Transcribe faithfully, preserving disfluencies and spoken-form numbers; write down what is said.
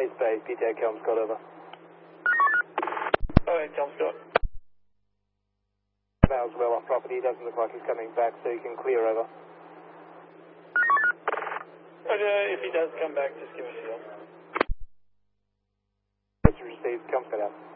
Space Bay, P T A Kelmscott, over. Oh, hey, Kelmscott. Mail's well off property, doesn't look like he's coming back, so you can clear over. Okay, if he does come back, just give us a yell. Message received, Kelmscott out.